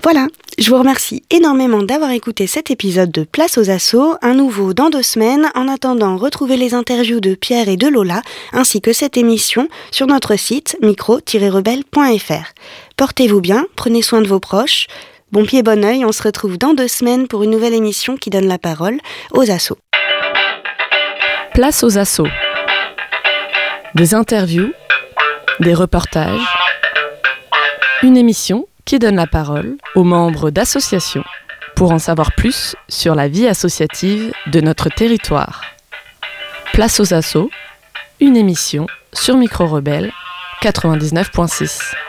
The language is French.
Voilà, je vous remercie énormément d'avoir écouté cet épisode de Place aux Assos, un nouveau dans 2 semaines. En attendant, retrouvez les interviews de Pierre et de Lola, ainsi que cette émission sur notre site micro-rebelle.fr. Portez-vous bien, prenez soin de vos proches. Bon pied, bon oeil, on se retrouve dans 2 semaines pour une nouvelle émission qui donne la parole aux assos. Place aux assos. Des interviews, des reportages, une émission qui donne la parole aux membres d'associations pour en savoir plus sur la vie associative de notre territoire. Place aux assos, une émission sur Micro Rebelle 99.6.